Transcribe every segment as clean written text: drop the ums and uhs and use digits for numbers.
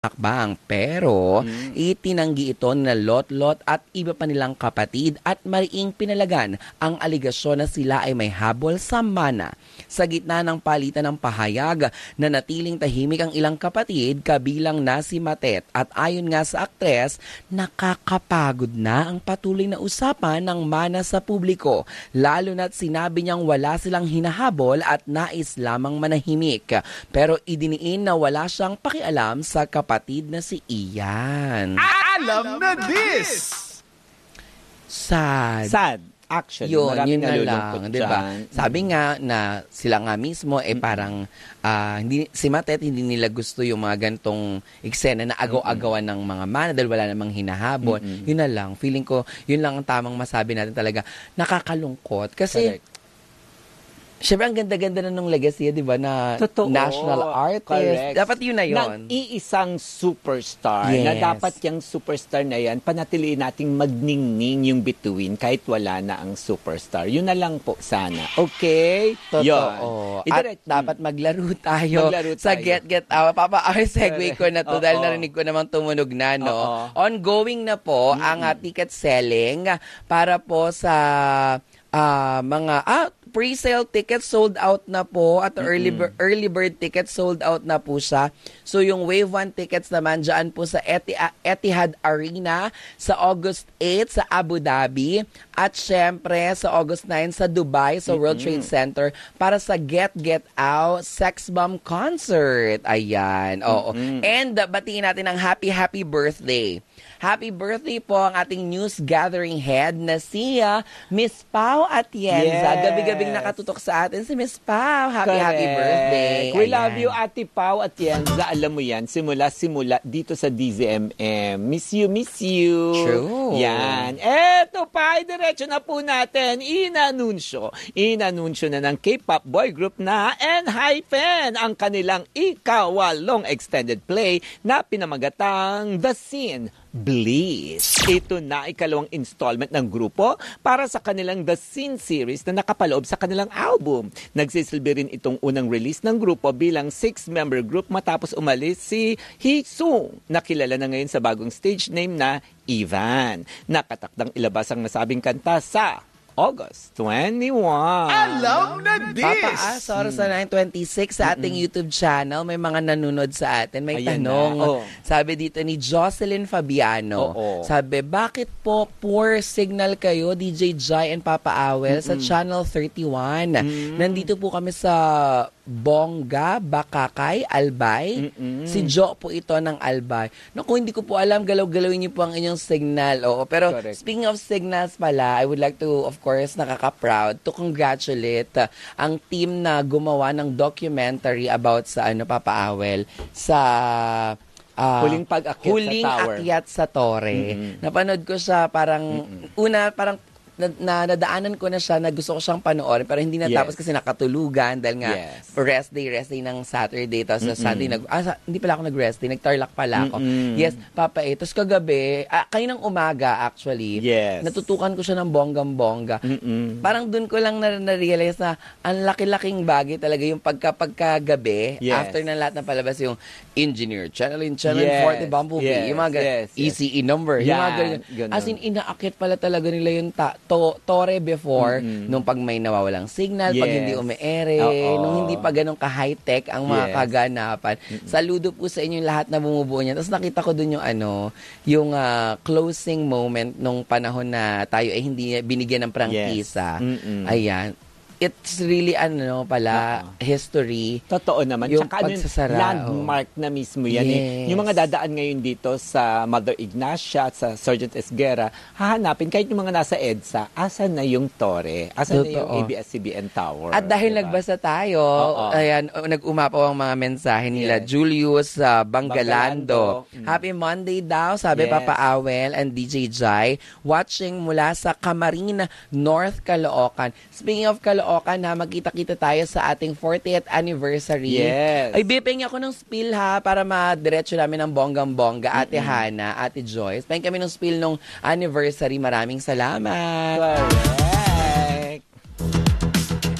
hakbang, pero itinanggi ito na Lot-Lot at iba pa nilang kapatid at mariing pinalagan ang aligasyon na sila ay may habol sa mana. Sa gitna ng palitan ng pahayag na natiling tahimik ang ilang kapatid kabilang na si Matet at ayon nga sa aktres, nakakapagod na ang patuloy na usapan ng mana sa publiko, lalo na't sinabi niyang wala silang hinahabol at nais lamang manahimik. Pero idiniin na wala siyang pakialam sa kapatid na si Ian. Alam na this! Sad. Actually, Yun maraming na nalulungkot lang, diba? Sabi nga na sila nga mismo parang si Matet hindi nila gusto yung mga gantong eksena na agaw-agawan ng mga mana dahil wala namang hinahabol. Yun na lang. Feeling ko, yun lang ang tamang masabi natin talaga. Nakakalungkot. Kasi, syempre, ang ganda-ganda na nung legacy, di ba, na Totoo. National artist. Correct. Dapat yun na yun. Ng iisang superstar Yes. na dapat yung superstar na yan, panatiliin nating magningning yung bituin kahit wala na ang superstar. Yun na lang po sana. Okay? Totoo. Yun. At dapat maglaro tayo, Maglaro sa tayo. Get Out. Segue ko na to Oo. dahil narinig ko namang tumunog na, no? Oo. Ongoing na po ang ticket selling para po sa mga pre-sale tickets sold out na po at early bird tickets sold out na po siya. So yung Wave 1 tickets naman dyan po sa Etihad Arena sa August 8 sa Abu Dhabi at syempre sa August 9 sa Dubai sa World Trade Center para sa Get Out Sex Bomb Concert. Ayan. Oo. And batiin natin ang happy birthday. Happy birthday po ang ating news gathering head na si Miss Pau Atienza. Yes. Gabi-gabing nakatutok sa atin si Miss Pau. Happy birthday. We Ayan. love you, Ate Pau Atienza. Alam mo yan, simula dito sa DZMM. Miss you. True. Yan. Eto pa, diretso na po natin. Inanunsyo na ng K-pop boy group na ENHYPEN ang kanilang ikawalong extended play na pinamagatang The Scene Bliss. Ito na ikalawang installment ng grupo para sa kanilang The Scene series na nakapaloob sa kanilang album. Nagsisilbi rin itong unang release ng grupo bilang 6-member group matapos umalis si Heesung na kilala na ngayon sa bagong stage name na Ivan. Nakatakdang ilabas ang nasabing kanta sa August 21. Alam na this! Papaas, oras na 9:26 sa ating YouTube channel. May mga nanunod sa atin. May Ayan tanong. na. Oh. Sabi dito ni Jocelyn Fabiano. Oo. Sabi, bakit po poor signal kayo, DJ Jai and Papa Awel, sa Channel 31? Nandito po kami sa Bongga, Bakakay, Albay. Si Jo po ito ng Albay. Naku, hindi ko po alam, galaw-galawin niyo po ang inyong signal. Oo, pero Correct. speaking of signals pala, I would like to, of course, nakaka-proud to congratulate ang team na gumawa ng documentary about sa Papa Awel sa Huling pag-akyat sa tower. akyat sa Torre. Napanood ko siya parang nadaanan ko na siya na gusto ko siyang panoorin pero hindi natapos kasi nakatulugan dahil nga rest day ng Saturday tapos sa Sunday hindi pala ako nag-rest day, nag-tarlac pala ako. Yes, Papa tapos kagabi, kaninang umaga actually, natutukan ko siya ng bonggang-bongga. Parang dun ko lang na-realize na ang laki-laking bagay talaga yung pagkagabi after ng lahat na palabas yung Engineer, Channel 40 Bumblebee, yung mga ECE number, yung mga ganyan. As in, inaakit pala talaga nila yung Torre before, nung pag may nawawalang signal, pag hindi umeere, nung hindi pa ganun ka-high-tech ang mga kaganapan. Saludo po sa inyo lahat na bumubuo niya. Tapos nakita ko dun yung yung closing moment nung panahon na tayo ay hindi binigyan ng prangkisa. Ayan. It's really history. Totoo naman. Yung Tsaka pagsasara, landmark na mismo yan. Yung mga dadaan ngayon dito sa Mother Ignacia at sa Sergeant Esguerra, hahanapin kahit yung mga nasa EDSA, asan na yung Torre? Asan na yung ABS-CBN Tower? At dahil nagbasa tayo, ayan, nag-umapaw ang mga mensahe nila. Julius Bangalando. Happy Monday daw, sabi Papa Awel and DJ Jai. Watching mula sa Camarines, North Caloocan. Speaking of Caloocan, magkita-kita tayo sa ating 40th anniversary. Ay, bipeng ako ng spill para madiretso namin ng bonggang-bongga. Ate Hana, Ate Joyce. Pahing kami ng spill nung anniversary. Maraming salamat. Correct.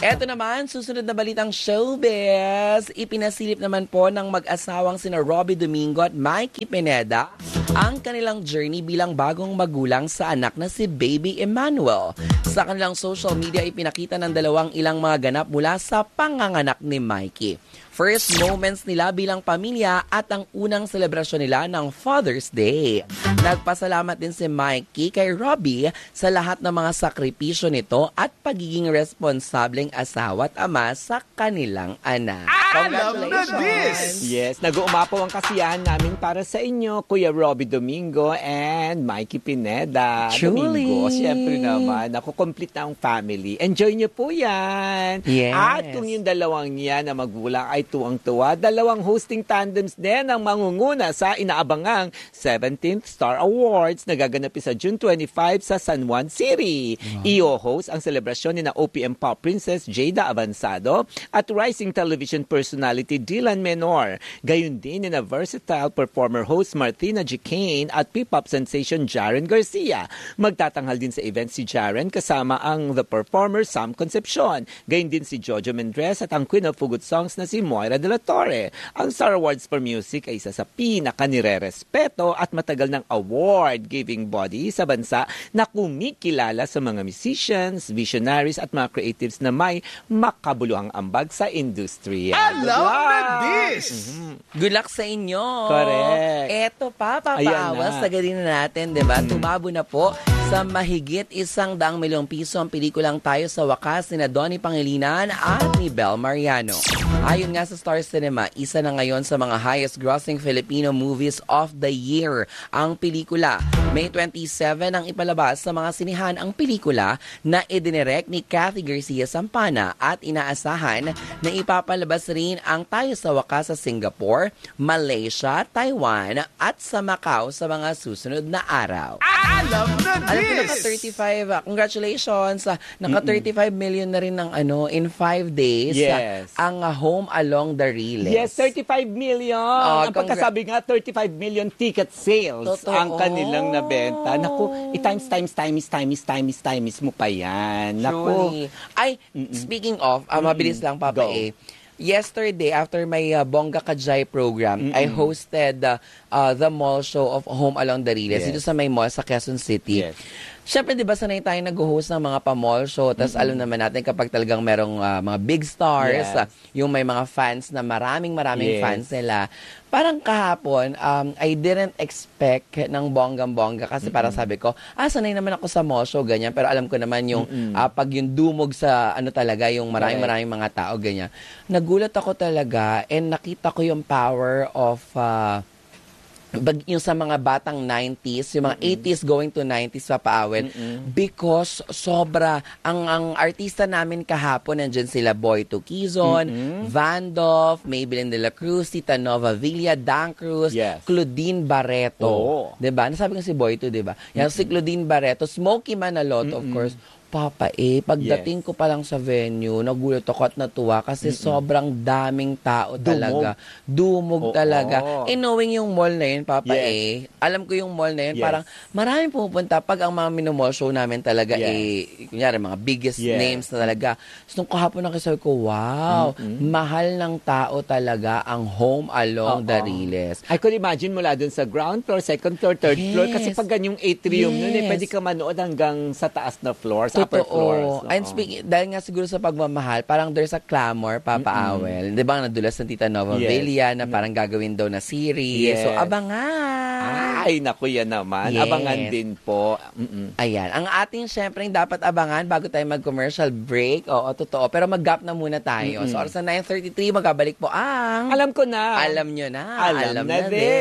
Eto naman, susunod na balitang showbiz. Ipinasilip naman po ng mag-asawang sina Robbie Domingo at Mikey Pineda ang kanilang journey bilang bagong magulang sa anak na si Baby Emmanuel. Sa kanilang social media, ipinakita ng dalawang ilang mga ganap mula sa panganganak ni Mikey. First moments nila bilang pamilya at ang unang selebrasyon nila ng Father's Day. Nagpasalamat din si Mikey kay Robbie sa lahat ng mga sakripisyo nito at pagiging responsableng asawa at ama sa kanilang anak. Congratulations! Yes, nag-uumapaw ang kasiyahan namin para sa inyo, Kuya Robbie Domingo and Mikey Pineda. Truly. Domingo, siyempre naman, complete na ang family. Enjoy niyo po yan. Yes. At kung yung dalawang yan na magulang ay tuwang-tuwa, dalawang hosting tandems din ang mangunguna sa inaabangang 17th Star Awards na gaganapin sa June 25 sa San Juan City. I-host ang selebrasyon ni na OPM Pop Princess Jada Avansado at rising television personality Dylan Menor. Gayun din ni na versatile performer host Martina G. Kane at P-pop sensation Jaren Garcia. Magtatanghal din sa event si Jaren kasama ang the performer Sam Concepcion. Gayun din si Jojo Mendres at ang Queen of Fugut Songs na si Moira de la Torre. Ang Star Awards for Music ay isa sa pinaka-nirerespeto at matagal ng award-giving body sa bansa na kumikilala sa mga musicians, visionaries at mga creatives na may makabuluhang ambag sa industriya. Alam na this! Good luck sa inyo. Correct. Eto pa, papaawas. Sagadin na natin, di ba? Tumabo na po sa mahigit 100 milyong piso ang pelikulang Tayo sa Wakas ni na Donnie Pangilinan at ni Bel Mariano. Ayon nga sa Star Cinema, isa na ngayon sa mga highest grossing Filipino movies of the year ang pelikula. May 27 ang ipalabas sa mga sinihan ang pelikula na idinirect ni Cathy Garcia Sampana at inaasahan na ipapalabas rin ang Tayo sa Wakas sa Singapore, Malaysia, Taiwan at sa Macau sa mga susunod na araw. Alam na Alam ko, this! naka-35. Congratulations. Naka-35 million na rin ng in 5 days. Yes. Ang Home Along the Riles. Yes, 35 million. Ang pagkasabi nga, 35 million ticket sales Totoo. ang kanilang nabenta. Naku, times mo pa yan. Naku. Ay, speaking of, mabilis lang, Papa Go. A. Yesterday, after my Bongga Kajay program, I hosted the mall show of Home Along the Riles dito sa may mall sa Quezon City. Yes. Siyempre, di ba, sanay tayo nag-host ng mga pa-mall show. Tapos alam naman natin kapag talagang merong mga big stars, yung may mga fans na maraming fans nila. Parang kahapon, I didn't expect ng bonggang-bongga kasi parang sabi ko, sanay naman ako sa mall show, ganyan. Pero alam ko naman yung pag yung dumog sa talaga, yung maraming mga tao, ganyan. Nagulat ako talaga and nakita ko yung power of yung sa mga batang 90s, yung mga 80s going to 90s papaawin because sobra ang artista namin kahapon, nandiyan sila Boy Tukizon, Vandoff, Maybelline de la Cruz, Tita Nova Villa, Dan Cruz, Claudine Barreto. 'Di ba? Nasabi ko si Boy to, 'di ba? Yan si Claudine Barreto, Smokey Manaloto, of course. Papa pagdating ko pa lang sa venue, nagulat ako at natuwa kasi sobrang daming tao talaga. Dumog talaga. Knowing yung mall na yun, Papa alam ko yung mall na yun, parang maraming pumupunta pag ang mga minumall show namin talaga kunyari, mga biggest names na talaga. So, nung kahapon nakisabi ko, wow, mahal ng tao talaga ang Home Along the Riles. I could imagine mula dun sa ground floor, second floor, third floor, kasi pag ganyong atrium nun, pwede ka manood hanggang sa taas na floor, sa upper floors. And speaking, dahil nga siguro sa pagmamahal, parang there's a clamor, Papa Awel. Di ba, nadulas ng Tita Nova Villa na parang gagawin daw na series. So, abangan! Ay, naku, yan naman. Abangan din po. Ayan. Ang ating syempre dapat abangan bago tayo mag-commercial break. Oo, totoo. Pero mag-gap na muna tayo. So, oras na 9:33, magkabalik po ang... Alam ko na. Alam nyo na. Alam na din.